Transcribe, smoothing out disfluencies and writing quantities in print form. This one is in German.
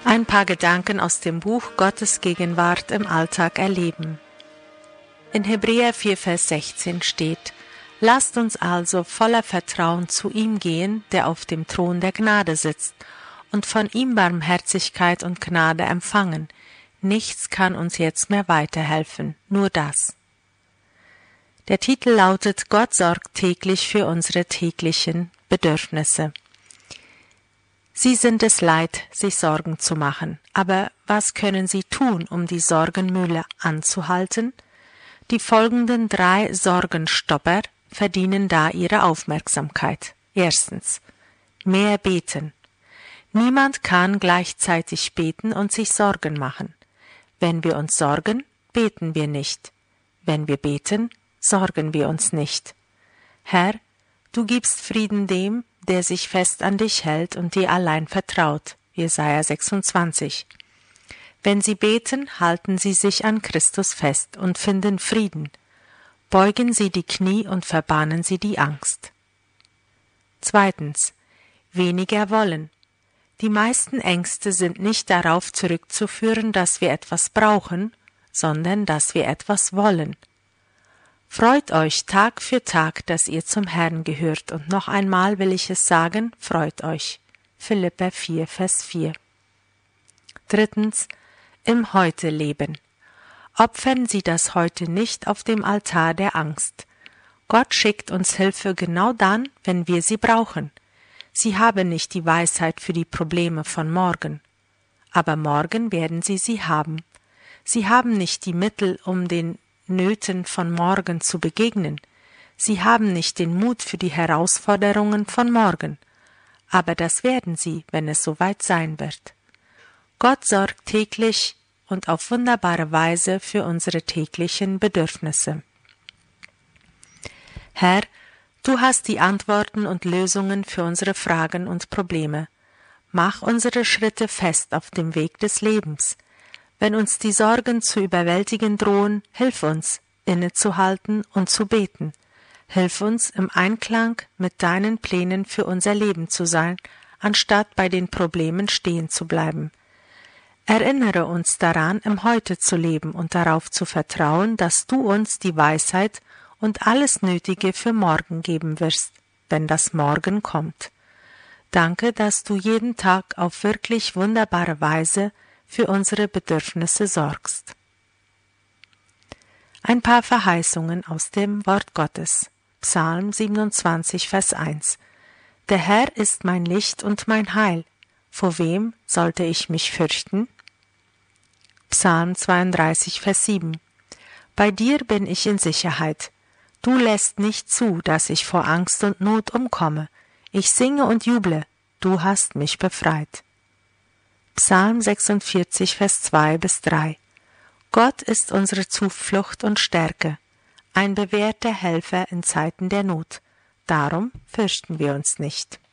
Ein paar Gedanken aus dem Buch Gottes Gegenwart im Alltag erleben. In Hebräer 4, Vers 16 steht: Lasst uns also voller Vertrauen zu ihm gehen, der auf dem Thron der Gnade sitzt, und von ihm Barmherzigkeit und Gnade empfangen. Nichts kann uns jetzt mehr weiterhelfen, nur das. Der Titel lautet: Gott sorgt täglich für unsere täglichen Bedürfnisse. Sie sind es leid, sich Sorgen zu machen. Aber was können Sie tun, um die Sorgenmühle anzuhalten? Die folgenden 3 Sorgenstopper verdienen da Ihre Aufmerksamkeit. Erstens: mehr beten. Niemand kann gleichzeitig beten und sich Sorgen machen. Wenn wir uns sorgen, beten wir nicht. Wenn wir beten, sorgen wir uns nicht. Herr, du gibst Frieden dem, der sich fest an dich hält und dir allein vertraut. Jesaja 26. Wenn Sie beten, halten Sie sich an Christus fest und finden Frieden. Beugen Sie die Knie und verbannen Sie die Angst. Zweitens: weniger wollen. Die meisten Ängste sind nicht darauf zurückzuführen, dass wir etwas brauchen, sondern dass wir etwas wollen. Freut euch Tag für Tag, dass ihr zum Herrn gehört, und noch einmal will ich es sagen, freut euch. Philipper 4, Vers 4. Drittens: im Heute leben. Opfern Sie das Heute nicht auf dem Altar der Angst. Gott schickt uns Hilfe genau dann, wenn wir sie brauchen. Sie haben nicht die Weisheit für die Probleme von morgen. Aber morgen werden Sie sie haben. Sie haben nicht die Mittel, um den Nöten von morgen zu begegnen. Sie haben nicht den Mut für die Herausforderungen von morgen. Aber das werden Sie, wenn es soweit sein wird. Gott sorgt täglich und auf wunderbare Weise für unsere täglichen Bedürfnisse. Herr, du hast die Antworten und Lösungen für unsere Fragen und Probleme. Mach unsere Schritte fest auf dem Weg des Lebens. Wenn uns die Sorgen zu überwältigen drohen, hilf uns, innezuhalten und zu beten. Hilf uns, im Einklang mit deinen Plänen für unser Leben zu sein, anstatt bei den Problemen stehen zu bleiben. Erinnere uns daran, im Heute zu leben und darauf zu vertrauen, dass du uns die Weisheit und alles Nötige für morgen geben wirst, wenn das Morgen kommt. Danke, dass du jeden Tag auf wirklich wunderbare Weise für unsere Bedürfnisse sorgst. Ein paar Verheißungen aus dem Wort Gottes. Psalm 27, Vers 1. Der Herr ist mein Licht und mein Heil. Vor wem sollte ich mich fürchten? Psalm 32, Vers 7. Bei dir bin ich in Sicherheit. Du lässt nicht zu, dass ich vor Angst und Not umkomme. Ich singe und juble, du hast mich befreit. Psalm 46, Vers 2 bis 3. Gott ist unsere Zuflucht und Stärke, ein bewährter Helfer in Zeiten der Not. Darum fürchten wir uns nicht.